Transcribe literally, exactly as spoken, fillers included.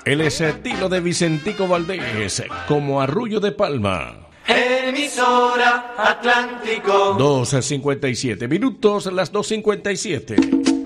El estilo de Vicentico Valdés, como Arrullo de Palma. Emisora Atlántico. dos cincuenta y siete minutos, las dos cincuenta y siete.